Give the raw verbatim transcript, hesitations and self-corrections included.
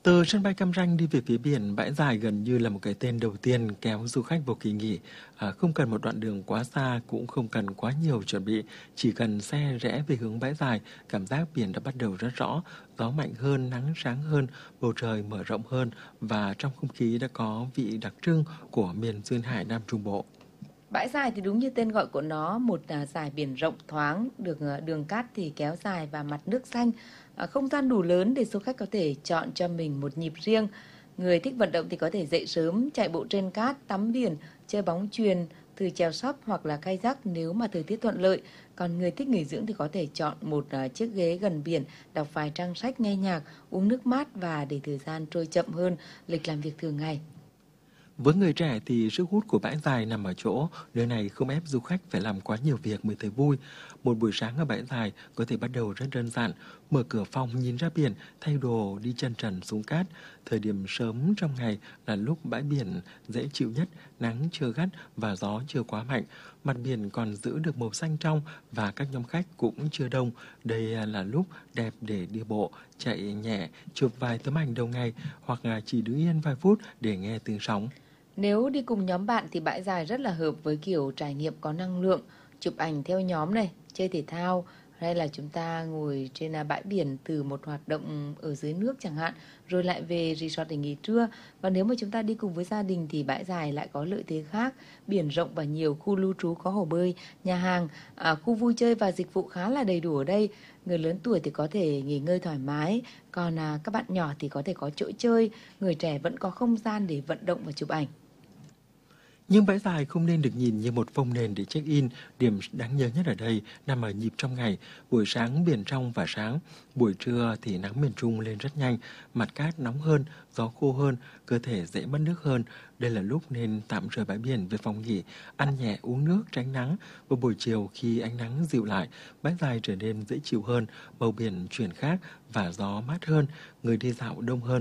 Từ sân bay Cam Ranh đi về phía biển, bãi dài gần như là một cái tên đầu tiên kéo du khách vào kỳ nghỉ. À, không cần một đoạn đường quá xa, cũng không cần quá nhiều chuẩn bị, chỉ cần xe rẽ về hướng bãi dài, cảm giác biển đã bắt đầu rất rõ, gió mạnh hơn, nắng sáng hơn, bầu trời mở rộng hơn và trong không khí đã có vị đặc trưng của miền duyên hải Nam Trung Bộ. Bãi dài thì đúng như tên gọi của nó, một à, dải biển rộng thoáng, được à, đường cát thì kéo dài và mặt nước xanh. À, không gian đủ lớn để du khách có thể chọn cho mình một nhịp riêng. Người thích vận động thì có thể dậy sớm, chạy bộ trên cát, tắm biển, chơi bóng chuyền, thử chèo sấp hoặc là kayak nếu mà thời tiết thuận lợi. Còn người thích nghỉ dưỡng thì có thể chọn một à, chiếc ghế gần biển, đọc vài trang sách, nghe nhạc, uống nước mát và để thời gian trôi chậm hơn lịch làm việc thường ngày. Với người trẻ thì sức hút của bãi dài nằm ở chỗ, nơi này không ép du khách phải làm quá nhiều việc mới thấy vui. Một buổi sáng ở bãi dài có thể bắt đầu rất đơn giản, mở cửa phòng nhìn ra biển, thay đồ, đi chân trần xuống cát. Thời điểm sớm trong ngày là lúc bãi biển dễ chịu nhất, nắng chưa gắt và gió chưa quá mạnh. Mặt biển còn giữ được màu xanh trong và các nhóm khách cũng chưa đông. Đây là lúc đẹp để đi bộ, chạy nhẹ, chụp vài tấm ảnh đầu ngày hoặc là chỉ đứng yên vài phút để nghe tiếng sóng. Nếu đi cùng nhóm bạn thì bãi dài rất là hợp với kiểu trải nghiệm có năng lượng, chụp ảnh theo nhóm này, chơi thể thao hay là chúng ta ngồi trên à, bãi biển từ một hoạt động ở dưới nước chẳng hạn, rồi lại về resort để nghỉ trưa. Và nếu mà chúng ta đi cùng với gia đình thì bãi dài lại có lợi thế khác, biển rộng và nhiều khu lưu trú có hồ bơi, nhà hàng, à, khu vui chơi và dịch vụ khá là đầy đủ ở đây. Người lớn tuổi thì có thể nghỉ ngơi thoải mái, còn à, các bạn nhỏ thì có thể có chỗ chơi, người trẻ vẫn có không gian để vận động và chụp ảnh. Nhưng bãi dài không nên được nhìn như một phông nền để check-in. Điểm đáng nhớ nhất ở đây nằm ở nhịp trong ngày. Buổi sáng biển trong và sáng, buổi trưa thì nắng miền Trung lên rất nhanh, mặt cát nóng hơn, gió khô hơn, cơ thể dễ mất nước hơn. Đây là lúc nên tạm rời bãi biển về phòng nghỉ, ăn nhẹ uống nước tránh nắng. Vào buổi chiều khi ánh nắng dịu lại, bãi dài trở nên dễ chịu hơn, màu biển chuyển khác và gió mát hơn, người đi dạo đông hơn.